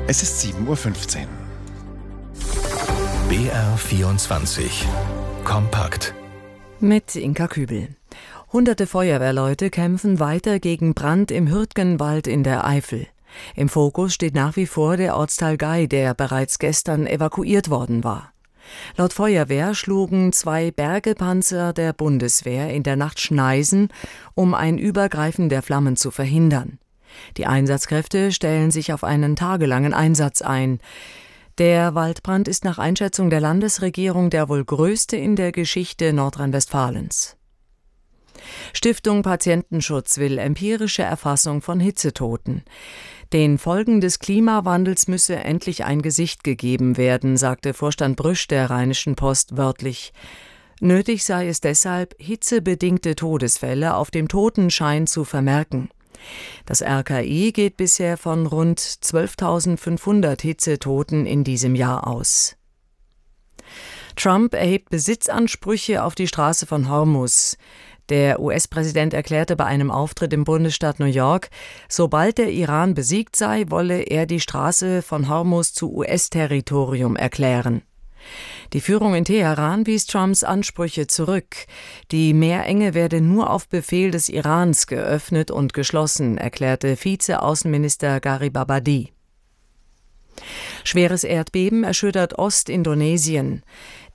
Es ist 7:15 Uhr. BR24 Kompakt mit Inka Kübel. Hunderte Feuerwehrleute kämpfen weiter gegen Brand im Hürtgenwald in der Eifel. Im Fokus steht nach wie vor der Ortsteil Gay, der bereits gestern evakuiert worden war. Laut Feuerwehr schlugen 2 Bergepanzer der Bundeswehr in der Nacht Schneisen, um ein Übergreifen der Flammen zu verhindern. Die Einsatzkräfte stellen sich auf einen tagelangen Einsatz ein. Der Waldbrand ist nach Einschätzung der Landesregierung der wohl größte in der Geschichte Nordrhein-Westfalens. Stiftung Patientenschutz will empirische Erfassung von Hitzetoten. Den Folgen des Klimawandels müsse endlich ein Gesicht gegeben werden, sagte Vorstand Brüsch der Rheinischen Post wörtlich. Nötig sei es deshalb, hitzebedingte Todesfälle auf dem Totenschein zu vermerken. Das RKI geht bisher von rund 12.500 Hitzetoten in diesem Jahr aus. Trump erhebt Besitzansprüche auf die Straße von Hormuz. Der US-Präsident erklärte bei einem Auftritt im Bundesstaat New York, sobald der Iran besiegt sei, wolle er die Straße von Hormuz zu US-Territorium erklären. Die Führung in Teheran wies Trumps Ansprüche zurück. Die Meerenge werde nur auf Befehl des Irans geöffnet und geschlossen, erklärte Vize-Außenminister Garibabadi. Schweres Erdbeben erschüttert Ostindonesien.